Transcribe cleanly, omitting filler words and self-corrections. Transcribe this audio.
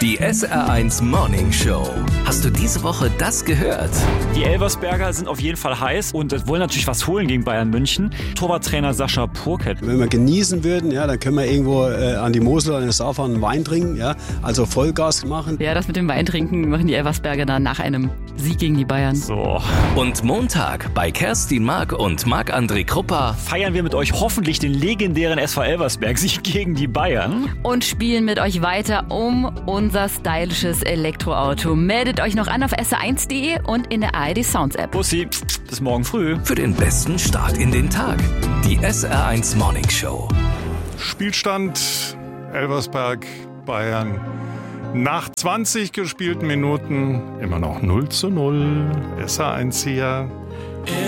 Die SR1 Morning Show. Hast du diese Woche das gehört? Die Elversberger sind auf jeden Fall heiß und wollen natürlich was holen gegen Bayern München. Torwarttrainer Sascha Purkett. Wenn wir genießen würden, ja, dann können wir irgendwo an die Mosel oder an den Saar fahren, einen Wein trinken, ja, also Vollgas machen. Ja, das mit dem Wein trinken machen die Elversberger dann nach einem Sieg gegen die Bayern. So. Und Montag bei Kerstin Mark und Marc-André Krupper Feiern wir mit euch hoffentlich den legendären SV Elversberg-Sieg gegen die Bayern. Und spielen mit euch weiter um unser stylisches Elektroauto. Meldet euch noch an auf sr1.de und in der ARD Sounds App. Bussi, bis morgen früh. für den besten Start in den Tag. Die SR1 Morning Show. Spielstand Elversberg, Bayern. Nach 20 gespielten Minuten immer noch 0:0. SR1 hier.